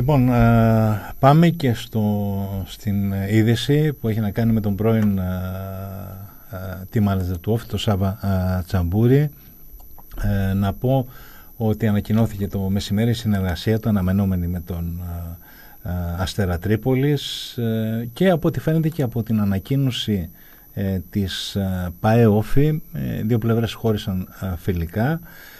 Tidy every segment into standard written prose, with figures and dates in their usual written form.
Λοιπόν, πάμε και στην είδηση που έχει να κάνει με τον πρώην team manager του Όφη, τον Σάβα Τσαμπούρη. Να πω ότι ανακοινώθηκε το μεσημέρι η συνεργασία του αναμενόμενη με τον Αστέρα Τρίπολης και από ό,τι φαίνεται και από την ανακοίνωση της ΠΑΕ Όφη, δύο πλευρές χώρισαν φιλικά.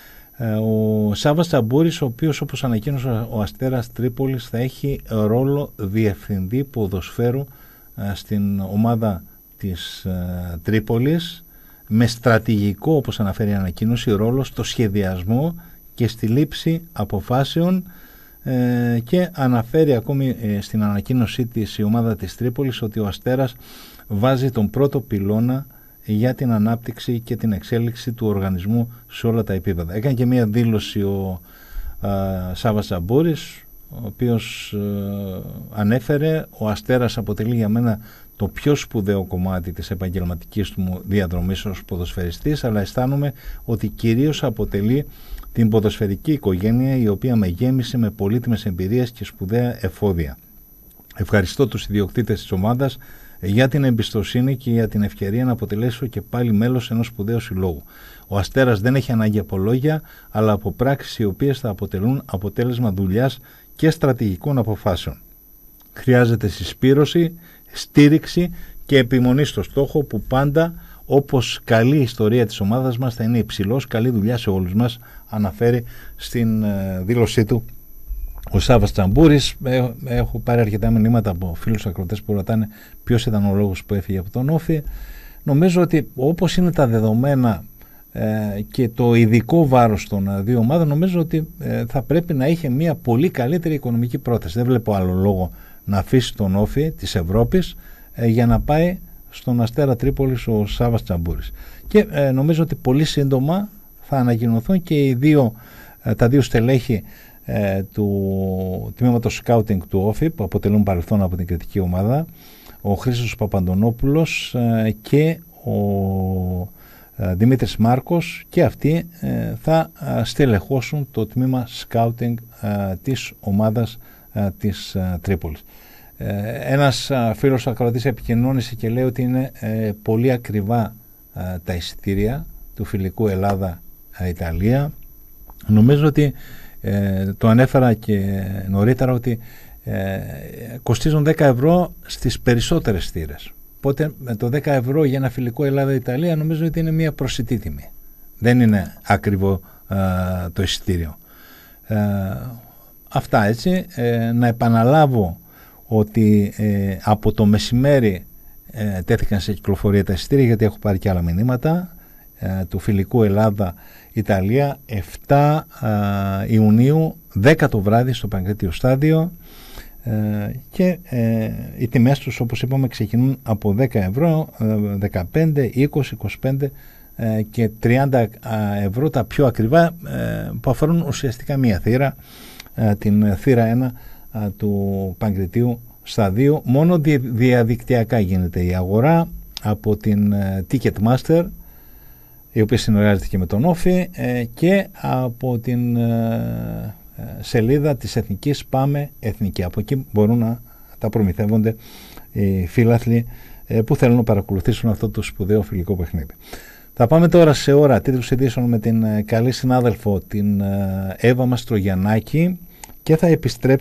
Ο Σάββας Τσαμπούρης, ο οποίος, όπως ανακοίνωσε ο Αστέρας Τρίπολης, θα έχει ρόλο διευθυντή ποδοσφαίρου στην ομάδα της Τρίπολης, με στρατηγικό, όπως αναφέρει η ανακοίνωση, ρόλο στο σχεδιασμό και στη λήψη αποφάσεων, και αναφέρει ακόμη στην ανακοίνωσή της η ομάδα της Τρίπολης ότι ο Αστέρας βάζει τον πρώτο πυλώνα για την ανάπτυξη και την εξέλιξη του οργανισμού σε όλα τα επίπεδα. Έκανε και μία δήλωση ο Σάββας Τσαμπούρης, ο οποίος ανέφερε: ο Αστέρας αποτελεί για μένα το πιο σπουδαίο κομμάτι της επαγγελματικής του διαδρομής ως ποδοσφαιριστής, αλλά αισθάνομαι ότι κυρίως αποτελεί την ποδοσφαιρική οικογένεια, η οποία με γέμισε με πολύτιμες εμπειρίες και σπουδαία εφόδια. Ευχαριστώ τους ιδιοκτήτες της ομάδας για την εμπιστοσύνη και για την ευκαιρία να αποτελέσω και πάλι μέλος ενός σπουδαίου συλλόγου. Ο Αστέρας δεν έχει ανάγκη από λόγια, αλλά από πράξεις οι οποίες θα αποτελούν αποτέλεσμα δουλειάς και στρατηγικών αποφάσεων. Χρειάζεται συσπήρωση, στήριξη και επιμονή στο στόχο, που πάντα, όπως καλή ιστορία της ομάδας μας, θα είναι υψηλός. Καλή δουλειά σε όλους μας, αναφέρει στην δήλωσή του ο Σάββας Τσαμπούρης. Έχω πάρει αρκετά μηνύματα από φίλους ακροατές που ρωτάνε ποιος ήταν ο λόγος που έφυγε από τον Όφη. Νομίζω ότι όπως είναι τα δεδομένα και το ειδικό βάρος των δύο ομάδων, νομίζω ότι θα πρέπει να είχε μια πολύ καλύτερη οικονομική πρόταση. Δεν βλέπω άλλο λόγο να αφήσει τον Όφη της Ευρώπης για να πάει στον Αστέρα Τρίπολης ο Σάββας Τσαμπούρης. Και νομίζω ότι πολύ σύντομα θα ανακοινωθούν και τα δύο στελέχη του τμήματος σκάουτινγκ του Όφη, που αποτελούν παρελθόν από την κριτική ομάδα, ο Χρήστος Παπαντονόπουλος και ο Δημήτρης Μάρκος, και αυτοί θα στελεχώσουν το τμήμα σκάουτινγκ της ομάδας της Τρίπολης. Ένας φίλος ακροατής επικοινώνησε και λέει ότι είναι πολύ ακριβά τα εισιτήρια του φιλικού Ελλάδα-Ιταλία. Νομίζω ότι το ανέφερα και νωρίτερα ότι κοστίζουν 10 ευρώ στις περισσότερες θύρες. Οπότε με το 10 ευρώ για ένα φιλικό Ελλάδα-Ιταλία νομίζω ότι είναι μια προσιτή τιμή. Δεν είναι ακριβό το εισιτήριο. Αυτά, έτσι. Να επαναλάβω ότι από το μεσημέρι τέθηκαν σε κυκλοφορία τα εισιτήρια, γιατί έχω πάρει και άλλα μηνύματα, του φιλικού Ελλάδα-Ιταλία 7 Ιουνίου 10 το βράδυ στο Παγκρίτιο Στάδιο, και οι τιμές τους, όπως είπαμε, ξεκινούν από 10 ευρώ, 15, 20, 25 και 30 ευρώ τα πιο ακριβά, που αφορούν ουσιαστικά μία θύρα, την θύρα 1 του Παγκριτίου Σταδίου. Μόνο διαδικτυακά γίνεται η αγορά από την Ticketmaster, η οποία συνεργάζεται και με τον Όφη, και από την σελίδα της Εθνικής Πάμε Εθνική. Από εκεί μπορούν να τα προμηθεύονται οι φίλαθλοι που θέλουν να παρακολουθήσουν αυτό το σπουδαίο φιλικό παιχνίδι. Θα πάμε τώρα σε ώρα τίτλους ειδήσεων με την καλή συνάδελφο την Εύα Μαστρογιαννάκη, και θα επιστρέψουμε